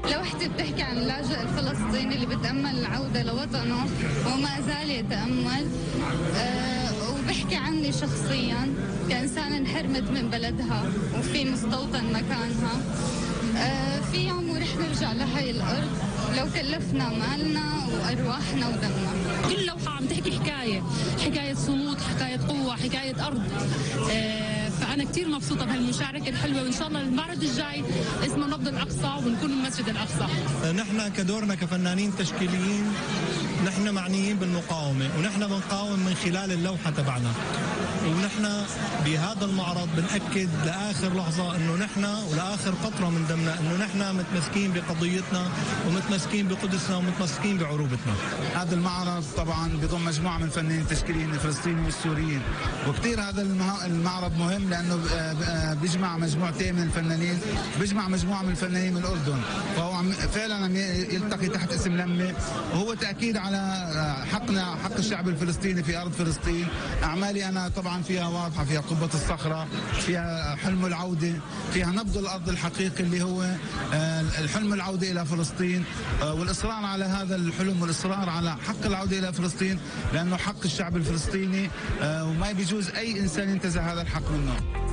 لوحتي بتحكي عن اللاجئ الفلسطيني اللي بتأمل العودة لوطنه وما زال يتأمل. وبحكي عني شخصيا كإنسان انحرمت من بلدها وفي مستوطن مكانها. في يوم ورح نرجع لهي الأرض لو كلفنا مالنا وأرواحنا ودمنا. كل لوحة عم تحكي حكاية صمود، حكاية قوة، حكاية أرض. فأنا كتير مبسوطة بهالمشاركة الحلوة، وإن شاء الله المعرض الجاي اسمه نبض الأقصى ونكون المسجد الأقصى. نحن كدورنا كفنانين تشكيليين نحن معنيين بالمقاومة، ونحن بنقاوم من خلال اللوحة تبعنا، ونحن بهذا المعرض بنأكد لآخر لحظة أنه نحن ولآخر قطرة من دمنا أنه نحن متمسكين بقضيتنا ومتمسكين بقدسنا ومتمسكين بعروبتنا. هذا المعرض طبعا بضم مجموعة من الفنانين التشكيليين الفلسطينيين والسوريين، وكثير هذا المعرض مهم لأنه بيجمع مجموعتين من الفنانين، بيجمع مجموعة من الفنانين من الأردن، فهو فعلا عم يلتقي تحت اسم لمة، وهو تأكيد على حقنا، حق الشعب الفلسطيني في أرض فلسطين. أعمالي أنا طبعا فيها واضحة، فيها قبة الصخرة، فيها حلم العودة، فيها نبض الأرض الحقيقي اللي هو الحلم العودة إلى فلسطين، والإصرار على هذا الحلم والإصرار على حق العودة إلى فلسطين، لأنه حق الشعب الفلسطيني وما بيجوز أي إنسان ينتزع هذا الحق منه.